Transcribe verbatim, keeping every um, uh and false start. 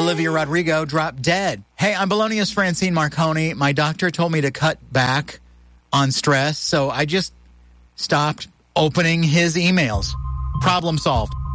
Olivia Rodrigo dropped dead. Hey, I'm Bologna's Francine Marconi. My doctor told me to cut back on stress, so I just stopped opening his emails. Problem solved.